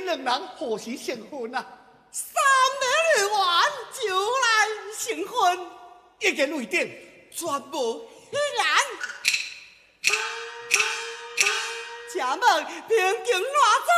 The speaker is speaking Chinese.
两人何时成婚啊？ 3年完就来成婚， 一言为定， 绝无虚言。请问平经偌早